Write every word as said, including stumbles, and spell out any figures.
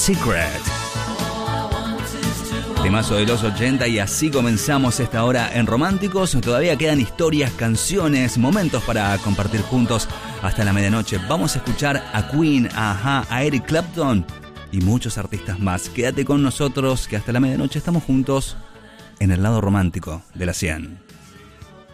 Secret. Temazo de los ochenta, y así comenzamos esta hora en Románticos. Todavía quedan historias, canciones, momentos para compartir juntos hasta la medianoche. Vamos a escuchar a Queen, a Ajá, a Eric Clapton y muchos artistas más. Quédate con nosotros que hasta la medianoche estamos juntos en el lado romántico de la cien.